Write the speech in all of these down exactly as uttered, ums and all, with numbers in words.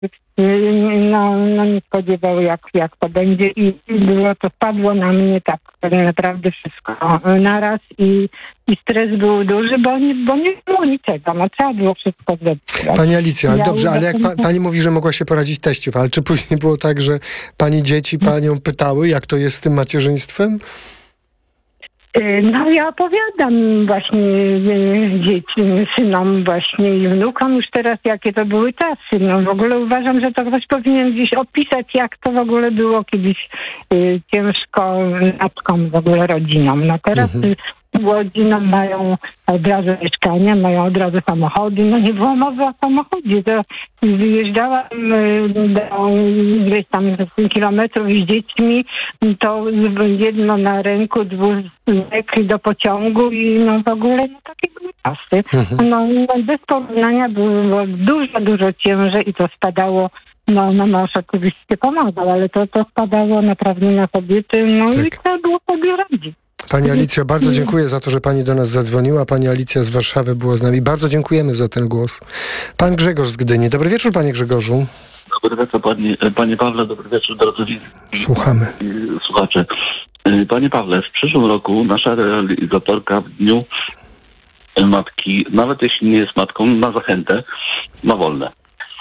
no, no nie spodziewał, jak, jak to będzie i było to, spadło na mnie tak naprawdę wszystko naraz i, i stres był duży, bo nie, bo nie było niczego, no trzeba było wszystko zrobić. Pani Alicja, ale Ja dobrze, ale jak pa, pani mówi, że mogła się poradzić teściów, ale czy później było tak, że pani dzieci panią pytały, jak to jest z tym macierzyństwem? No ja opowiadam właśnie dzieci, synom właśnie i wnukom już teraz, jakie to były czasy. No w ogóle uważam, że to ktoś powinien gdzieś opisać, jak to w ogóle było kiedyś y, ciężko matkom, w ogóle rodzinom. No teraz mhm. rodziną mają od razu mieszkania, mają od razu samochody. No nie było mowy o samochodzie. To wyjeżdżałam do gdzieś tam kilometrów z dziećmi, to jedno na ręku, dwóch do pociągu i no w ogóle no, takie były czasy. Mhm. No, no bez porównania było dużo, dużo ciężej i to spadało. No, no mąż oczywiście pomagał, ale to, to spadało naprawdę na kobiety, no tak. I trzeba było sobie radzić. Pani Alicjo, bardzo dziękuję za to, że pani do nas zadzwoniła. Pani Alicja z Warszawy była z nami. Bardzo dziękujemy za ten głos. Pan Grzegorz z Gdyni. Dobry wieczór, panie Grzegorzu. Dobry wieczór, panie, panie Pawle. Dobry wieczór, drodzy Słuchamy. słuchacze. Panie Pawle, w przyszłym roku nasza realizatorka w dniu matki, nawet jeśli nie jest matką, na zachętę, ma wolne.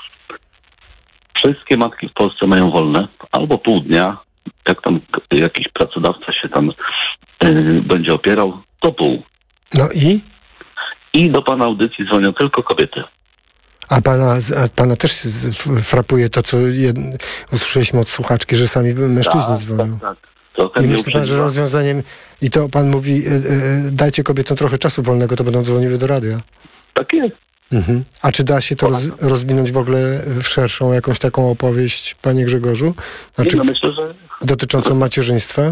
Wszystkie matki w Polsce mają wolne, albo pół dnia, jak tam jakiś pracodawca się tam yy, będzie opierał, to pół. No i? I do pana audycji dzwonią tylko kobiety. A pana, a pana też frapuje to, co jed... usłyszeliśmy od słuchaczki, że sami mężczyźni tak, dzwonią. Tak, tak. I myśli pan, że rozwiązaniem, i to pan mówi, yy, yy, dajcie kobietom trochę czasu wolnego, to będą dzwoniły do radia. Tak jest. Mhm. A czy da się to roz, rozwinąć w ogóle w szerszą jakąś taką opowieść, panie Grzegorzu? Znaczy, no myślę, że... dotyczącą macierzyństwa?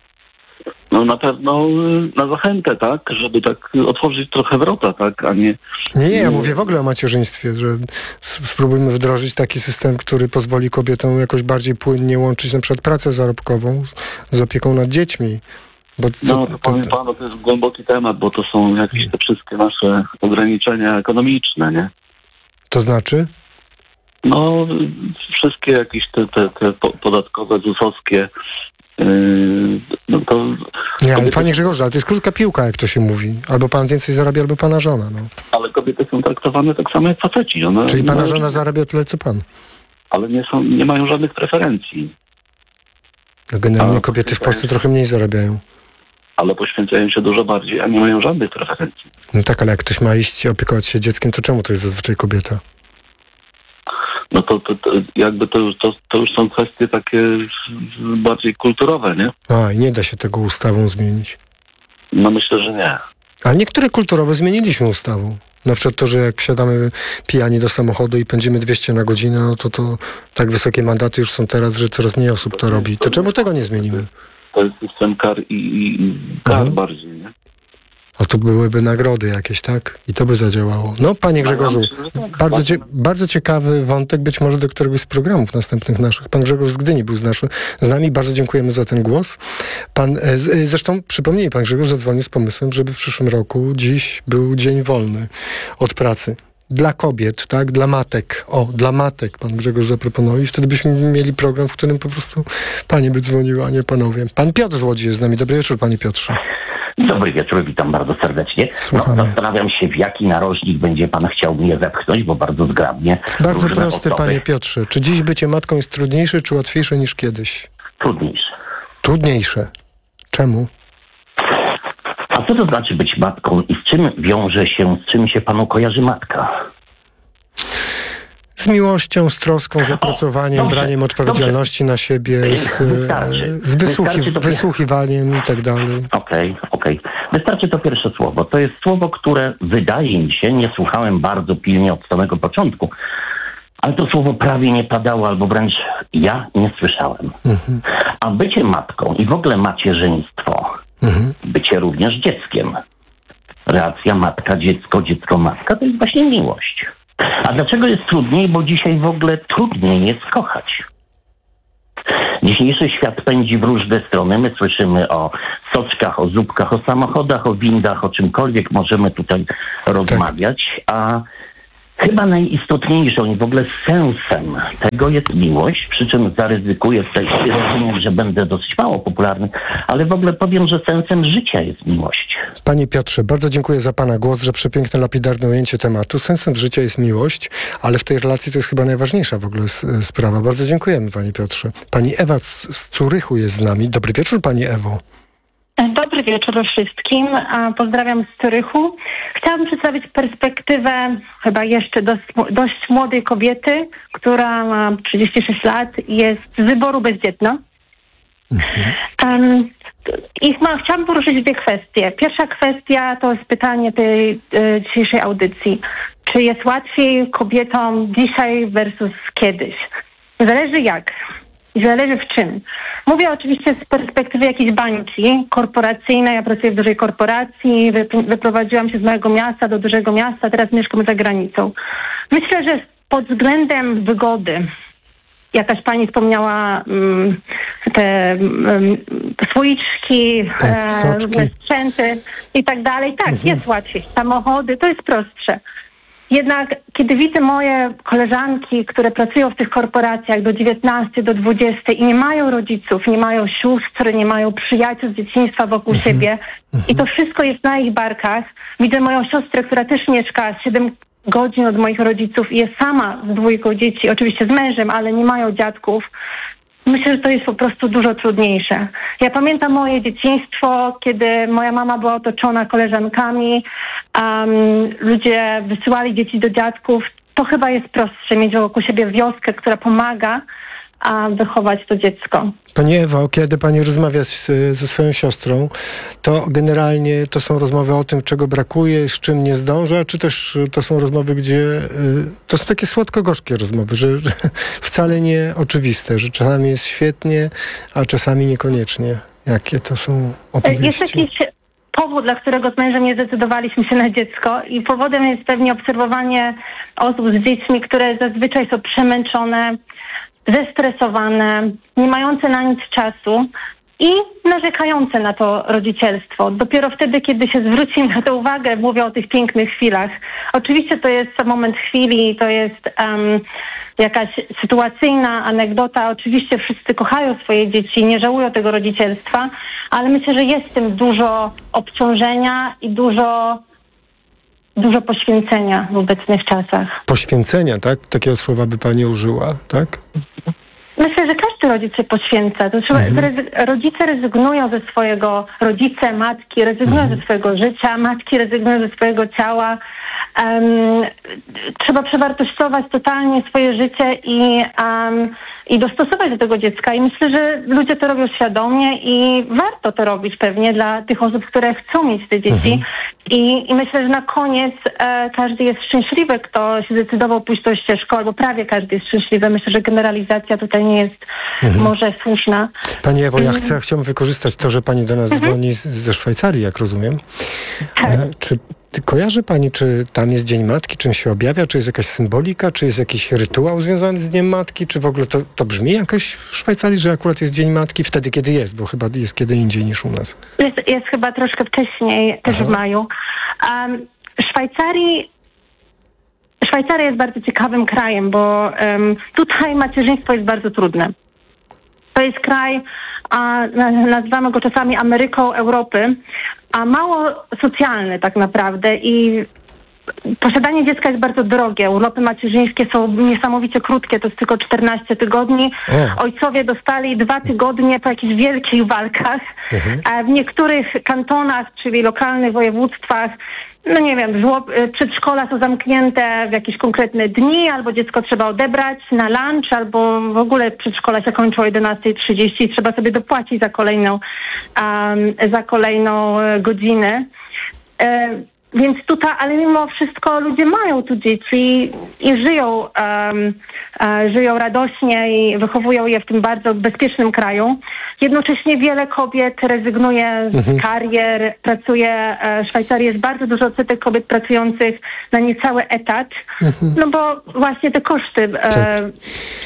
No na pewno na zachętę, tak? Żeby tak otworzyć trochę wrota, tak? A nie... Nie, nie, ja mówię w ogóle o macierzyństwie, że spróbujmy wdrożyć taki system, który pozwoli kobietom jakoś bardziej płynnie łączyć na przykład pracę zarobkową z, z opieką nad dziećmi. Bo co, no to powiem to, to... panu, to jest głęboki temat, bo to są jakieś te wszystkie nasze ograniczenia ekonomiczne, nie? To znaczy? No, wszystkie jakieś te, te, te podatkowe, zusowskie, yy, no to... Nie, ale kobiety... panie Grzegorzu, ale to jest krótka piłka, jak to się mówi. Albo pan więcej zarabia, albo pana żona, no. Ale kobiety są traktowane tak samo jak faceci. One, Czyli pana mają... żona zarabia tyle, co pan? Ale nie są, nie mają żadnych preferencji. No generalnie A, kobiety w Polsce trochę mniej zarabiają. Ale poświęcają się dużo bardziej, a nie mają żadnych preferencji. No tak, ale jak ktoś ma iść opiekować się dzieckiem, to czemu to jest zazwyczaj kobieta? No to, to, to jakby to już, to, to już są kwestie takie bardziej kulturowe, nie? A, i nie da się tego ustawą zmienić. No myślę, że nie. Ale niektóre kulturowe zmieniliśmy ustawą. Na przykład to, że jak wsiadamy pijani do samochodu i pędzimy dwieście na godzinę, no to, to tak wysokie mandaty już są teraz, że coraz mniej osób to, to robi. To, to czemu tego nie zmienimy? To jest system kar i, i, i kar mhm. bardziej, nie? A tu byłyby nagrody jakieś, tak? I to by zadziałało. No, panie Grzegorzu, bardzo, cie, bardzo ciekawy wątek, być może do któregoś z programów następnych naszych. Pan Grzegorz z Gdyni był z, naszy, z nami. Bardzo dziękujemy za ten głos. Pan, z, zresztą przypomnij, pan Grzegorz zadzwonił z pomysłem, żeby w przyszłym roku dziś był dzień wolny od pracy. Dla kobiet, tak? Dla matek. O, dla matek pan Grzegorz zaproponował i wtedy byśmy mieli program, w którym po prostu panie by dzwoniły, a nie panowie. Pan Piotr z Łodzi jest z nami. Dobry wieczór, panie Piotrze. Dobry wieczór, witam bardzo serdecznie. Słuchamy. No, zastanawiam się, w jaki narożnik będzie pan chciał mnie zepchnąć, bo bardzo zgrabnie. Bardzo prosty, osoby... panie Piotrze. Czy dziś bycie matką jest trudniejsze, czy łatwiejsze niż kiedyś? Trudniejsze. Trudniejsze. Czemu? A co to znaczy być matką i z czym wiąże się, z czym się panu kojarzy matka? Z miłością, z troską, zapracowaniem, dobrze, braniem odpowiedzialności dobrze. na siebie, z, z wysłuchi, to... wysłuchiwaniem i tak dalej. Okej, okay, okej. Okay. Wystarczy to pierwsze słowo. To jest słowo, które wydaje mi się, nie słuchałem bardzo pilnie od samego początku, ale to słowo prawie nie padało, albo wręcz ja nie słyszałem. Mhm. A bycie matką i w ogóle macierzyństwo, mhm. bycie również dzieckiem, relacja matka, dziecko, dziecko, matka, to jest właśnie miłość. A dlaczego jest trudniej? Bo dzisiaj w ogóle trudniej jest kochać. Dzisiejszy świat pędzi w różne strony. My słyszymy o soczkach, o zupkach, o samochodach, o windach, o czymkolwiek możemy tutaj rozmawiać, a Chyba najistotniejszą i w ogóle sensem tego jest miłość, przy czym zaryzykuję w tej chwili, rozumiem, że będę dosyć mało popularny, ale w ogóle powiem, że sensem życia jest miłość. Panie Piotrze, bardzo dziękuję za pana głos, że przepiękne, lapidarne ujęcie tematu. Sensem życia jest miłość, ale w tej relacji to jest chyba najważniejsza w ogóle sprawa. Bardzo dziękujemy, panie Piotrze. Pani Ewa z, z Curychu jest z nami. Dobry wieczór, pani Ewo. Dobry wieczór wszystkim. Pozdrawiam z Curychu. Chciałabym przedstawić perspektywę chyba jeszcze dość, dość młodej kobiety, która ma trzydzieści sześć lat i jest z wyboru bezdzietna. Mhm. Um, I ma, chciałabym poruszyć dwie kwestie. Pierwsza kwestia to jest pytanie tej e, dzisiejszej audycji. Czy jest łatwiej kobietom dzisiaj versus kiedyś? Zależy jak. I zależy w czym. Mówię oczywiście z perspektywy jakiejś bańki korporacyjnej. Ja pracuję w dużej korporacji, wyprowadziłam się z małego miasta do dużego miasta, teraz mieszkam za granicą. Myślę, że pod względem wygody, jakaś pani wspomniała um, te um, słoiczki, tak, e, sprzęty i tak dalej. Tak, mhm. Jest łatwiej. Samochody, to jest prostsze. Jednak kiedy widzę moje koleżanki, które pracują w tych korporacjach do dziewiętnastej, do dwudziestej i nie mają rodziców, nie mają sióstr, nie mają przyjaciół z dzieciństwa wokół mm-hmm. siebie mm-hmm. i to wszystko jest na ich barkach. Widzę moją siostrę, która też mieszka siedem godzin od moich rodziców i jest sama z dwójką dzieci, oczywiście z mężem, ale nie mają dziadków. Myślę, że to jest po prostu dużo trudniejsze. Ja pamiętam moje dzieciństwo, kiedy moja mama była otoczona koleżankami, um, ludzie wysyłali dzieci do dziadków. To chyba jest prostsze, mieć wokół siebie wioskę, która pomaga a wychować to dziecko. Pani Ewo, kiedy pani rozmawia z, ze swoją siostrą, to generalnie to są rozmowy o tym, czego brakuje, z czym nie zdąża, czy też to są rozmowy, gdzie y, to są takie słodko-gorzkie rozmowy, że, że wcale nie oczywiste, że czasami jest świetnie, a czasami niekoniecznie. Jakie to są opowieści? Jest jakiś powód, dla którego z mężem nie zdecydowaliśmy się na dziecko i powodem jest pewnie obserwowanie osób z dziećmi, które zazwyczaj są przemęczone, zestresowane, nie mające na nic czasu i narzekające na to rodzicielstwo. Dopiero wtedy, kiedy się zwróci na to uwagę, mówię o tych pięknych chwilach. Oczywiście to jest moment chwili, to jest um, jakaś sytuacyjna anegdota. Oczywiście wszyscy kochają swoje dzieci, nie żałują tego rodzicielstwa, ale myślę, że jest w tym dużo obciążenia i dużo Dużo poświęcenia w obecnych czasach. Poświęcenia, tak? Takiego słowa by pani użyła, tak? Myślę, że każdy rodzic się poświęca. To trzeba, mhm. Rodzice rezygnują ze swojego, rodzice, matki rezygnują mhm. ze swojego życia, matki rezygnują ze swojego ciała. Um, trzeba przewartościować totalnie swoje życie i, um, i dostosować do tego dziecka. I myślę, że ludzie to robią świadomie i warto to robić pewnie dla tych osób, które chcą mieć te dzieci. Mhm. I, I myślę, że na koniec e, każdy jest szczęśliwy, kto się zdecydował pójść tą ścieżką, albo prawie każdy jest szczęśliwy. Myślę, że generalizacja tutaj nie jest mhm. może słuszna. Pani Ewo, ja chcę, chciałbym wykorzystać to, że pani do nas mhm. dzwoni z, ze Szwajcarii, jak rozumiem. Tak. E, czy Ty kojarzy pani, czy tam jest Dzień Matki, czym się objawia, czy jest jakaś symbolika, czy jest jakiś rytuał związany z Dniem Matki, czy w ogóle to, to brzmi jakoś w Szwajcarii, że akurat jest Dzień Matki wtedy, kiedy jest, bo chyba jest kiedy indziej niż u nas. Jest, jest chyba troszkę wcześniej, też Aha. w maju. Um, Szwajcarii Szwajcaria jest bardzo ciekawym krajem, bo um, tutaj macierzyństwo jest bardzo trudne. To jest kraj, a, nazywamy go czasami Ameryką Europy, a mało socjalny tak naprawdę i posiadanie dziecka jest bardzo drogie. Urlopy macierzyńskie są niesamowicie krótkie, to jest tylko czternaście tygodni. O. Ojcowie dostali dwa tygodnie po jakichś wielkich walkach. Mhm. A w niektórych kantonach, czyli lokalnych województwach, no nie wiem, przedszkola są zamknięte w jakieś konkretne dni, albo dziecko trzeba odebrać na lunch, albo w ogóle przedszkola się kończy o jedenasta trzydzieści i trzeba sobie dopłacić za kolejną, um, za kolejną godzinę. Um, Więc tutaj, ale mimo wszystko ludzie mają tu dzieci i żyją, um, uh, żyją radośnie i wychowują je w tym bardzo bezpiecznym kraju. Jednocześnie wiele kobiet rezygnuje z mhm. karier, pracuje, w Szwajcarii jest bardzo dużo odsetek kobiet pracujących na niecały etat, mhm. no bo właśnie te koszty, e,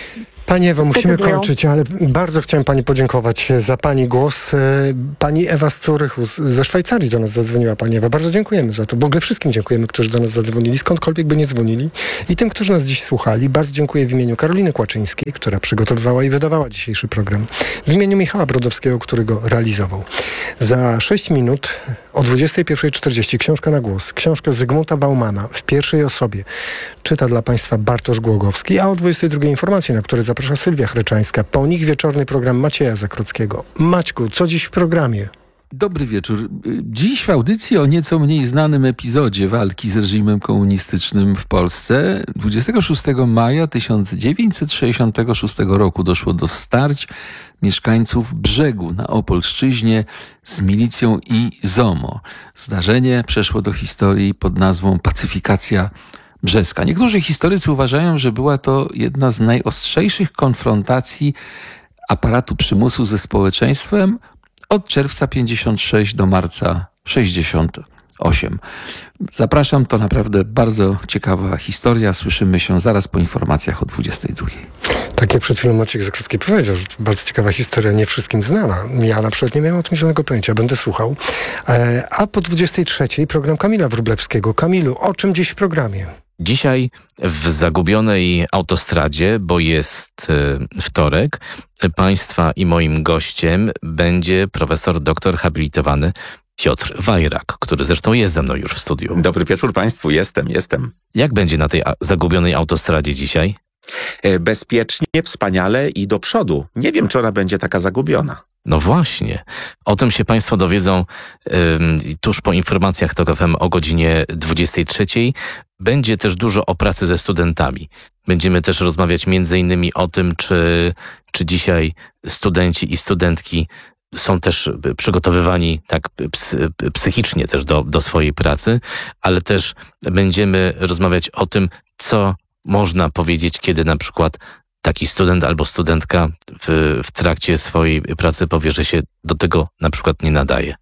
Pani Ewo, musimy decydują. kończyć, ale bardzo chciałem Pani podziękować za Pani głos. Pani Ewa z Zurychu, ze Szwajcarii do nas zadzwoniła Pani Ewa. Bardzo dziękujemy za to. W ogóle wszystkim dziękujemy, którzy do nas zadzwonili, skądkolwiek by nie dzwonili. I tym, którzy nas dziś słuchali. Bardzo dziękuję w imieniu Karoliny Kłaczyńskiej, która przygotowywała i wydawała dzisiejszy program. W imieniu Michała Brodowskiego, który go realizował. Za sześć minut o dwudziestej pierwszej czterdzieści książka na głos. Książkę Zygmunta Baumana w pierwszej osobie czyta dla Państwa Bartosz Głogowski, a o dwudziestej drugiej informacje, na które zaprasza Sylwia Chryczańska. Po nich wieczorny program Macieja Zakrockiego. Maćku, co dziś w programie? Dobry wieczór. Dziś w audycji o nieco mniej znanym epizodzie walki z reżimem komunistycznym w Polsce. dwudziestego szóstego maja tysiąc dziewięćset sześćdziesiątego szóstego roku doszło do starć mieszkańców Brzegu na Opolszczyźnie z milicją i ZOMO. Zdarzenie przeszło do historii pod nazwą Pacyfikacja Brzeska. Niektórzy historycy uważają, że była to jedna z najostrzejszych konfrontacji aparatu przymusu ze społeczeństwem od czerwca pięćdziesiąt sześć do marca sześćdziesiąt osiem. Zapraszam, to naprawdę bardzo ciekawa historia. Słyszymy się zaraz po informacjach o dwudziestej drugiej. Tak jak przed chwilą Maciek Zakrocki powiedział, że bardzo ciekawa historia, nie wszystkim znana. Ja na przykład nie miałem o tym zielonego pojęcia, będę słuchał. E, a po dwudziestej trzeciej program Kamila Wróblewskiego. Kamilu, o czym dziś w programie? Dzisiaj w zagubionej autostradzie, bo jest y, wtorek, Państwa i moim gościem będzie profesor doktor habilitowany Piotr Wajrak, który zresztą jest ze mną już w studiu. Dobry wieczór Państwu, jestem, jestem. Jak będzie na tej a- zagubionej autostradzie dzisiaj? E, Bezpiecznie, wspaniale i do przodu. Nie wiem, czy ona będzie taka zagubiona. No właśnie. O tym się Państwo dowiedzą ym, tuż po informacjach TOK F M o godzinie dwudziestej trzeciej. Będzie też dużo o pracy ze studentami. Będziemy też rozmawiać między innymi o tym, czy, czy dzisiaj studenci i studentki są też przygotowywani tak psy, psychicznie też do, do swojej pracy, ale też będziemy rozmawiać o tym, co można powiedzieć, kiedy na przykład taki student albo studentka w, w trakcie swojej pracy powie, że się do tego na przykład nie nadaje.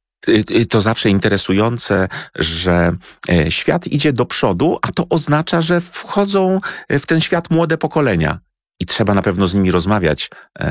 To zawsze interesujące, że świat idzie do przodu, a to oznacza, że wchodzą w ten świat młode pokolenia i trzeba na pewno z nimi rozmawiać.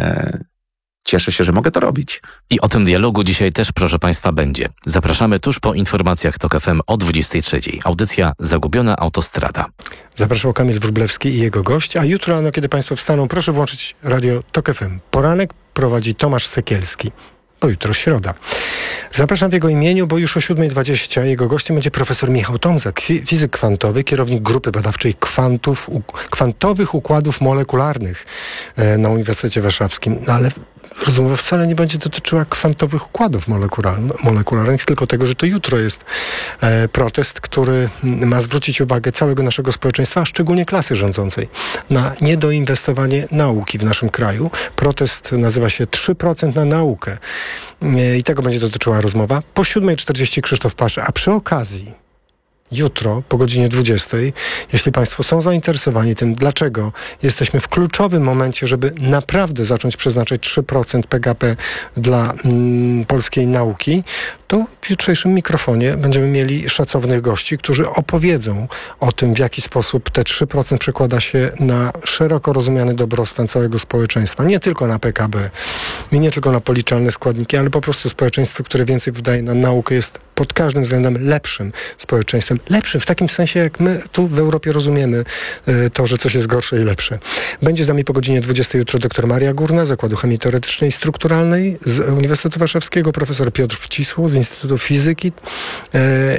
Cieszę się, że mogę to robić. I o tym dialogu dzisiaj też, proszę Państwa, będzie. Zapraszamy tuż po informacjach TOK F M o dwudziestej trzeciej. Audycja Zagubiona Autostrada. Zapraszał Kamil Wróblewski i jego gość, a jutro rano, kiedy Państwo wstaną, proszę włączyć radio TOK F M. Poranek prowadzi Tomasz Sekielski. Bo jutro środa. Zapraszam w jego imieniu, bo już o siódma dwadzieścia jego gościem będzie profesor Michał Tomzak, fizyk kwantowy, kierownik grupy badawczej kwantów, u, kwantowych układów molekularnych e, na Uniwersytecie Warszawskim. No ale rozmowa wcale nie będzie dotyczyła kwantowych układów molekularnych, tylko tego, że to jutro jest e, protest, który ma zwrócić uwagę całego naszego społeczeństwa, a szczególnie klasy rządzącej, na niedoinwestowanie nauki w naszym kraju. Protest nazywa się trzy procent na naukę. E, I tego będzie dotyczyła rozmowa. Po siódma czterdzieści Krzysztof Pasza, a przy okazji jutro po godzinie dwudziestej, jeśli Państwo są zainteresowani tym, dlaczego jesteśmy w kluczowym momencie, żeby naprawdę zacząć przeznaczać trzy procent P K B dla mm, polskiej nauki, to w jutrzejszym mikrofonie będziemy mieli szacownych gości, którzy opowiedzą o tym, w jaki sposób te trzy procent przekłada się na szeroko rozumiany dobrostan całego społeczeństwa. Nie tylko na P K B i nie tylko na policzalne składniki, ale po prostu społeczeństwo, które więcej wydaje na naukę, jest pod każdym względem lepszym społeczeństwem. Lepszym w takim sensie, jak my tu w Europie rozumiemy y, to, że coś jest gorsze i lepsze. Będzie z nami po godzinie dwudziestej jutro dr Maria Górna z Zakładu Chemii Teoretycznej i Strukturalnej z Uniwersytetu Warszawskiego, profesor Piotr Wcisło z Instytutu Fizyki, y,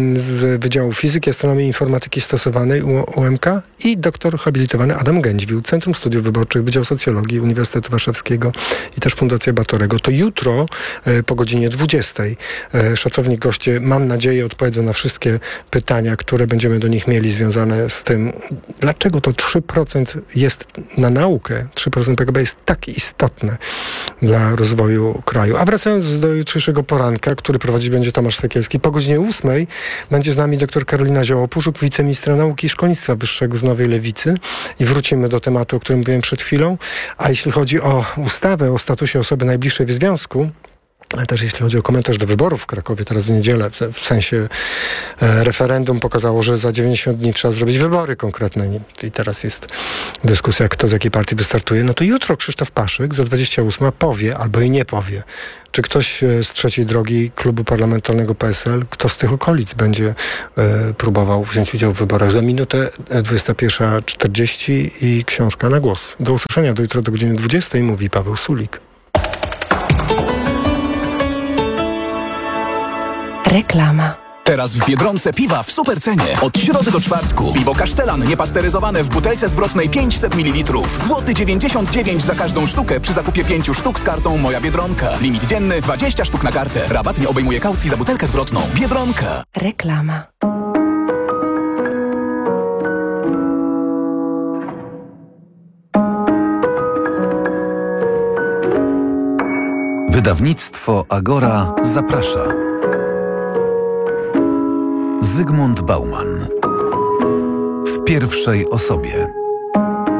z Wydziału Fizyki, Astronomii i Informatyki Stosowanej U M K i doktor habilitowany Adam Gędźwił, Centrum Studiów Wyborczych, Wydział Socjologii Uniwersytetu Warszawskiego i też Fundacja Batorego. To jutro y, po godzinie dwudziestej y, szacowni goście, mam nadzieję, odpowiedzą na wszystkie pytania, które będziemy do nich mieli związane z tym, dlaczego to trzy procent jest na naukę, trzy procent P K B jest tak istotne dla rozwoju kraju. A wracając do jutrzejszego poranka, który prowadzić będzie Tomasz Sekielski, po godzinie ósmej będzie z nami dr Karolina Zioło-Puszuk, wiceministra nauki i szkolnictwa wyższego z Nowej Lewicy i wrócimy do tematu, o którym mówiłem przed chwilą. A jeśli chodzi o ustawę o statusie osoby najbliższej w związku, ale też jeśli chodzi o komentarz do wyborów w Krakowie teraz w niedzielę, w, w sensie e, referendum pokazało, że za dziewięćdziesiąt dni trzeba zrobić wybory konkretne i teraz jest dyskusja, kto z jakiej partii wystartuje, no to jutro Krzysztof Paszyk za dwadzieścia osiem powie albo i nie powie, czy ktoś z trzeciej drogi klubu parlamentarnego P S L, kto z tych okolic będzie e, próbował wziąć udział w wyborach. Za minutę dwudziesta pierwsza czterdzieści i książka na głos. Do usłyszenia do jutra do godziny dwudziestej, mówi Paweł Sulik. Reklama. Teraz w Biedronce piwa w super cenie. Od środy do czwartku. Piwo Kasztelan niepasteryzowane w butelce zwrotnej pięćset mililitrów. Złoty dziewięćdziesiąt dziewięć za każdą sztukę przy zakupie pięciu sztuk z kartą Moja Biedronka. Limit dzienny dwadzieścia sztuk na kartę. Rabat nie obejmuje kaucji za butelkę zwrotną. Biedronka. Reklama. Wydawnictwo Agora zaprasza. Zygmunt Bauman w pierwszej osobie.